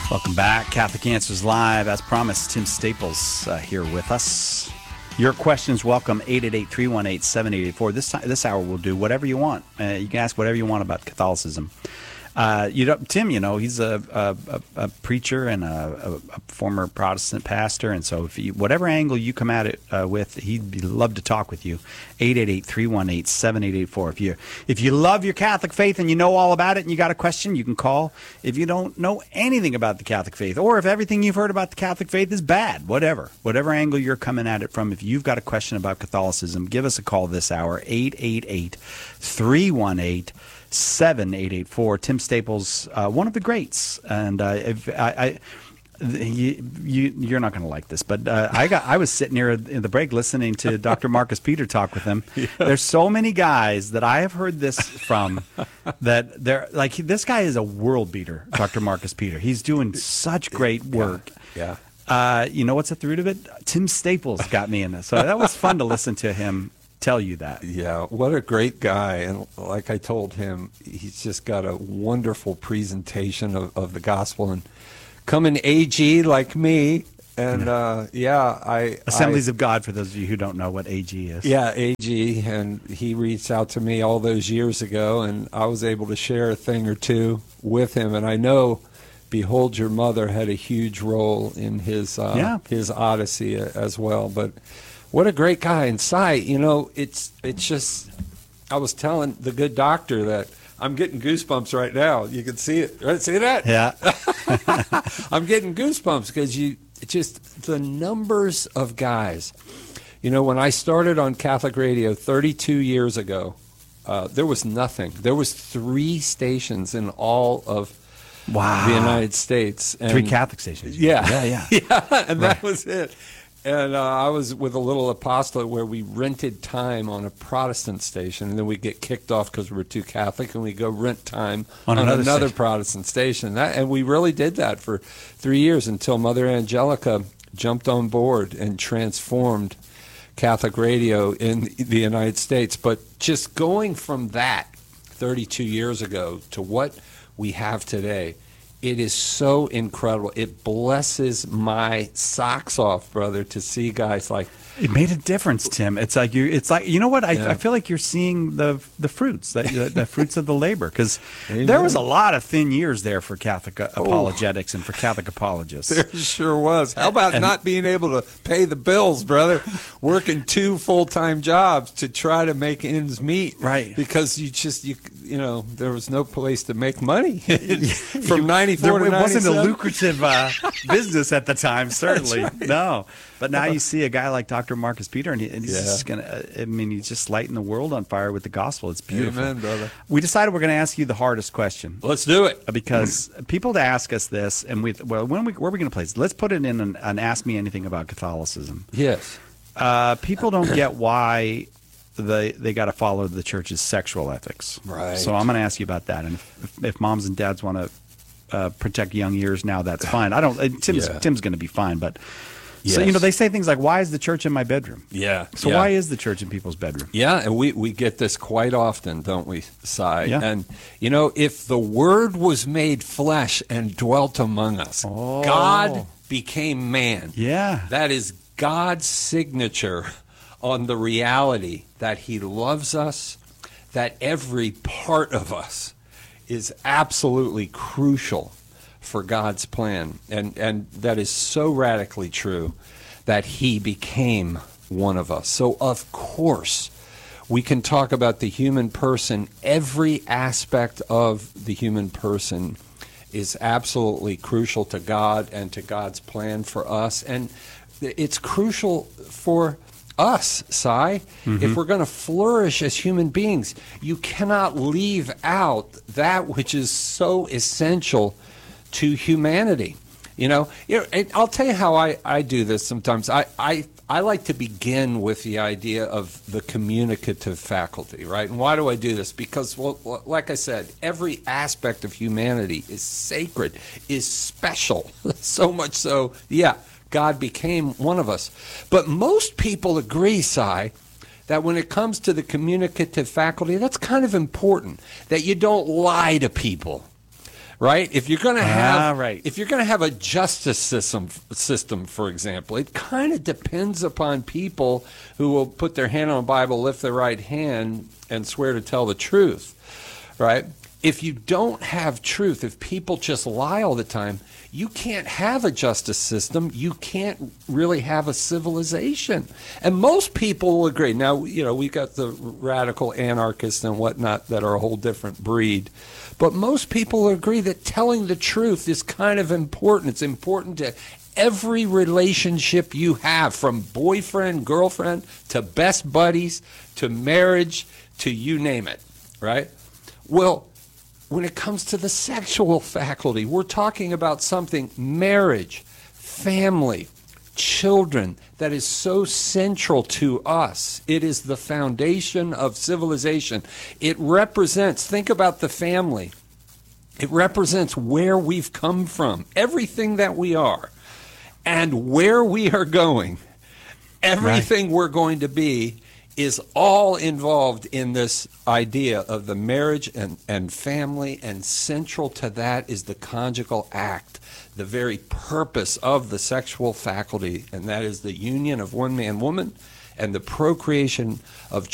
Welcome back. Catholic Answers Live. As promised, Tim Staples here with us. Your questions welcome, 888-318-7884. This hour we'll do whatever you want. You can ask whatever you want about Catholicism. Tim, he's a preacher and a former Protestant pastor, and so whatever angle you come at it with, he'd love to talk with you. 888-318-7884. If you love your Catholic faith and you know all about it and you got a question, you can call. If you don't know anything about the Catholic faith, or if everything you've heard about the Catholic faith is bad, whatever angle you're coming at it from, if you've got a question about Catholicism, give us a call this hour, 888-318-7884. Tim Staples, one of the greats, and you're not going to like this, but I was sitting here in the break listening to Dr. Marcus Peter talk with him. Yeah. There's so many guys that I have heard this from that they're like, this guy is a world beater, Dr. Marcus Peter. He's doing such great work. Yeah. You know what's at the root of it? Tim Staples got me in this, so that was fun to listen to him tell you that. Yeah, what a great guy. And like I told him, he's just got a wonderful presentation of the gospel. And coming AG like me, and Assemblies of God, for those of you who don't know what AG is. Yeah, AG, and he reached out to me all those years ago, and I was able to share a thing or two with him. And I know Behold Your Mother had a huge role in his odyssey as well. But what a great guy. And Cy, it's just, I was telling the good doctor that I'm getting goosebumps right now. You can see it. Right? See that? Yeah. I'm getting goosebumps because just the numbers of guys. When I started on Catholic radio 32 years ago, there was nothing. There was 3 stations in all of the United States. And 3 Catholic stations. Yeah. Yeah, and that was it. And I was with a little apostolate where we rented time on a Protestant station, and then we'd get kicked off because we were too Catholic, and we'd go rent time on another Protestant station. And we really did that for 3 years until Mother Angelica jumped on board and transformed Catholic radio in the United States. But just going from that 32 years ago to what we have today, it is so incredible. It blesses my socks off, brother, to see guys like. It made a difference, Tim. It's like you know what? I feel like you're seeing the fruits, the fruits of the labor, because there was a lot of thin years there for Catholic apologetics and for Catholic apologists. There sure was. How about not being able to pay the bills, brother? Working 2 full-time jobs to try to make ends meet, right? Because there was no place to make money from '94 to 97. It wasn't a lucrative business at the time, certainly. Right. No. But now you see a guy like Dr. Marcus Peter, and he's just he's just lighting the world on fire with the gospel. It's beautiful. Amen, brother. We decided we're going to ask you the hardest question. Let's do it. Because people ask us this, and where are we going to place it? Let's put it in an Ask Me Anything About Catholicism. Yes. People don't get why they got to follow the church's sexual ethics. Right. So I'm going to ask you about that. And if moms and dads want to protect young ears now, that's fine. Tim's going to be fine, but. Yes. So, they say things like, why is the church in my bedroom? Yeah. So why is the church in people's bedroom? Yeah, and we get this quite often, don't we, Cy? Yeah. And, if the Word was made flesh and dwelt among us, God became man. Yeah. That is God's signature on the reality that he loves us, that every part of us is absolutely crucial for God's plan, and that is so radically true that he became one of us. So of course we can talk about the human person. Every aspect of the human person is absolutely crucial to God and to God's plan for us, and it's crucial for us, Cy. Mm-hmm. If we're going to flourish as human beings, you cannot leave out that which is so essential to humanity. I'll tell you how I do this sometimes. I like to begin with the idea of the communicative faculty, right? And why do I do this? Because, like I said, every aspect of humanity is sacred, is special. So much so, God became one of us. But most people agree, Cy, that when it comes to the communicative faculty, that's kind of important, that you don't lie to people. right? If you're going to have right. if you're going to have a justice system, for example, it kind of depends upon people who will put their hand on a Bible, lift their right hand, and swear to tell the truth, right? If you don't have truth, if people just lie all the time, you can't have a justice system. You can't really have a civilization. And most people will agree. Now, we've got the radical anarchists and whatnot that are a whole different breed. But most people agree that telling the truth is kind of important. It's important to every relationship you have, from boyfriend, girlfriend, to best buddies, to marriage, to you name it, right? Well, when it comes to the sexual faculty, we're talking about something, marriage, family, children, that is so central to us. It is the foundation of civilization. It represents, think about the family. It represents where we've come from, everything that we are, and where we are going. Everything we're going to be is all involved in this idea of the marriage and family, and central to that is the conjugal act, the very purpose of the sexual faculty, and that is the union of one man, woman, and the procreation of